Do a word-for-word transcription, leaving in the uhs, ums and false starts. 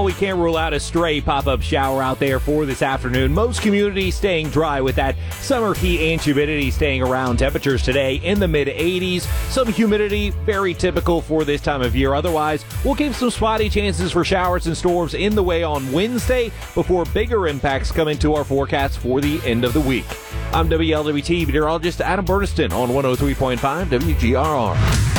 we can't rule out a stray pop-up shower out there for this afternoon. Most communities staying dry with that summer heat and humidity staying around. Temperatures today in the mid eighties. Some humidity, very typical for this time of year. Otherwise, we'll keep some spotty chances for showers and storms in the way on Wednesday before bigger impacts come into our forecast for the end of the week. I'm W L W T meteorologist Adam Burniston on one oh three point five W G R R.